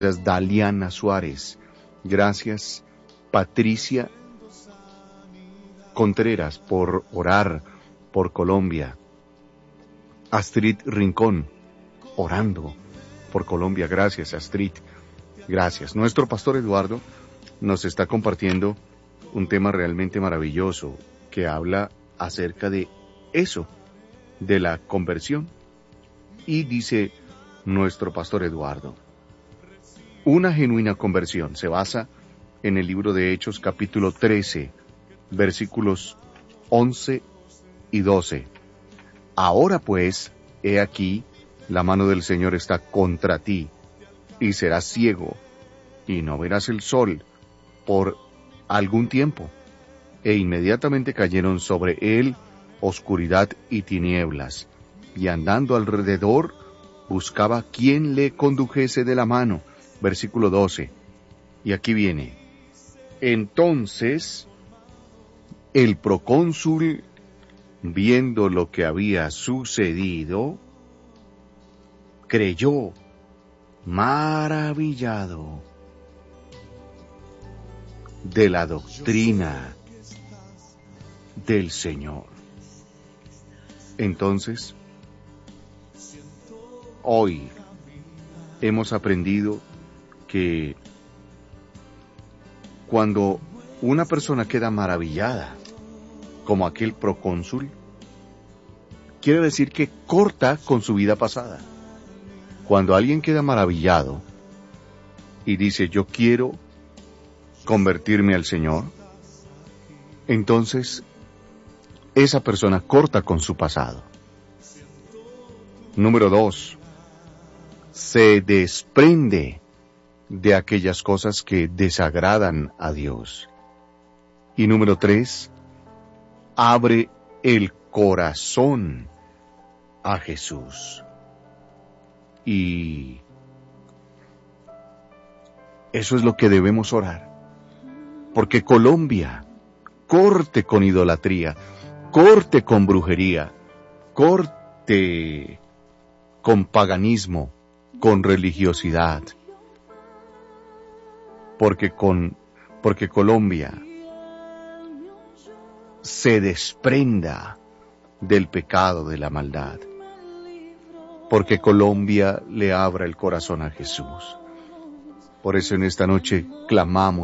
Daliana Suárez. Gracias, Patricia Contreras, por orar por Colombia. Astrid Rincón, orando por Colombia. Gracias, Astrid. Gracias. Nuestro pastor Eduardo nos está compartiendo un tema realmente maravilloso que habla acerca de eso, de la conversión. Y dice nuestro pastor Eduardo: una genuina conversión se basa en el libro de Hechos capítulo 13, versículos 11 y 12. Ahora pues, he aquí, la mano del Señor está contra ti, y serás ciego, y no verás el sol por algún tiempo. E inmediatamente cayeron sobre él oscuridad y tinieblas, y andando alrededor buscaba quien le condujese de la mano. Versículo 12. Y aquí viene: entonces el procónsul, viendo lo que había sucedido, creyó, maravillado de la doctrina del Señor. Entonces, hoy hemos aprendido que cuando una persona queda maravillada, como aquel procónsul, quiere decir que corta con su vida pasada. Cuando alguien queda maravillado y dice, yo quiero convertirme al Señor, entonces esa persona corta con su pasado. Número 2, se desprende de aquellas cosas que desagradan a Dios. Y número 3, abre el corazón a Jesús. Y eso es lo que debemos orar. Porque Colombia corte con idolatría, corte con brujería, corte con paganismo, con religiosidad. Porque Colombia se desprenda del pecado, de la maldad. Porque Colombia le abra el corazón a Jesús. Por eso en esta noche clamamos